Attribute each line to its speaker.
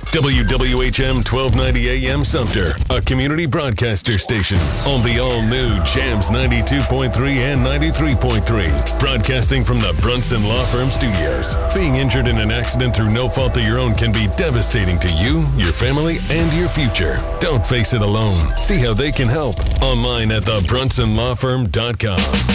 Speaker 1: WWHM 1290 AM Sumter, a community broadcaster station on the all-new Jams 92.3 and 93.3. Broadcasting from the Brunson Law Firm Studios. Being injured in an accident through no fault of your own can be devastating to you, your family, and your future. Don't face it alone. See how they can help online at thebrunsonlawfirm.com.